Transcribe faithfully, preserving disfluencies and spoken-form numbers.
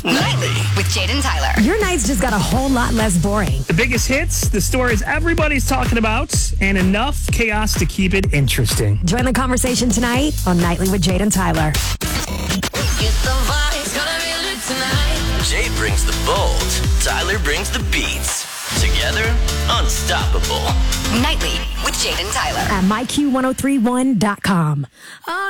Nightly with Jaden Tyler. Your nights just got a whole lot less boring. The biggest hits, the stories everybody's talking about, and enough chaos to keep it interesting. Join the conversation tonight on Nightly with Jaden Tyler. Get the vibes, gonna be lit tonight. Jay brings the bold, Tyler brings the beats. Together, unstoppable. Nightly with Jaden Tyler. At my Q one oh three one dot com.